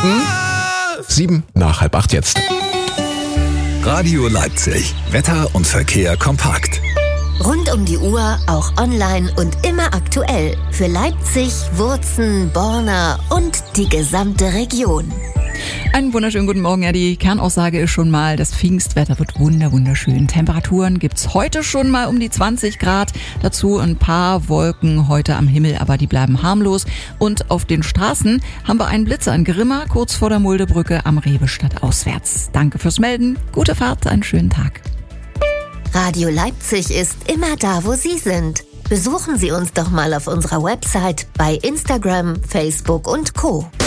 7:07 jetzt. Radio Leipzig. Wetter und Verkehr kompakt. Rund um die Uhr, auch online und immer aktuell. Für Leipzig, Wurzen, Borna und die gesamte Region. Einen wunderschönen guten Morgen. Ja, die Kernaussage ist schon mal, das Pfingstwetter wird wunderschön. Temperaturen gibt's heute schon mal um die 20 Grad. Dazu ein paar Wolken heute am Himmel, aber die bleiben harmlos. Und auf den Straßen haben wir einen Blitzer in Grimma, kurz vor der Muldebrücke am Rehbestadt auswärts. Danke fürs Melden. Gute Fahrt, einen schönen Tag. Radio Leipzig ist immer da, wo Sie sind. Besuchen Sie uns doch mal auf unserer Website, bei Instagram, Facebook und Co.